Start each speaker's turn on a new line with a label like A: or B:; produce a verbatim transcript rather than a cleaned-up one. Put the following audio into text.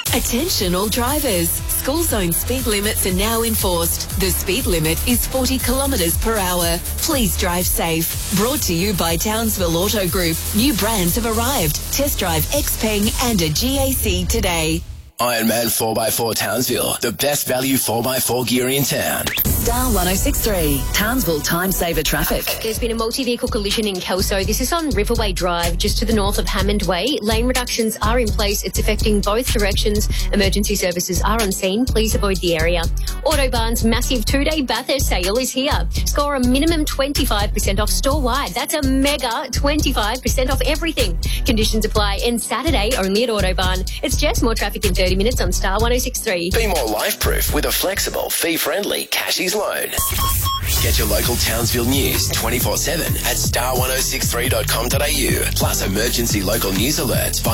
A: Attention all drivers. School zone speed limits are now enforced. The speed limit is forty kilometres per hour. Please drive safe. Brought to you by Townsville Auto Group. New brands have arrived. Test drive Xpeng and a G A C today.
B: Ironman four by four Townsville, the best value four by four gear in town.
C: Star one oh six three, Townsville Time Saver Traffic.
D: There's been a multi-vehicle collision in Kelso. This is on Riverway Drive, just to the north of Hammond Way. Lane reductions are in place. It's affecting both directions. Emergency services are on scene. Please avoid the area. Autobarn's massive two-day Bathurst sale is here. Score a minimum twenty-five percent off store-wide. That's a mega twenty-five percent off everything. Conditions apply. And Saturday, only at Autobarn. It's just more traffic in thirty minutes on Star one oh six three.
B: Be more life-proof with a flexible, fee-friendly Cashies loan. Get your local Townsville news twenty-four seven at star one oh six three dot com dot a u. Plus emergency local news alerts.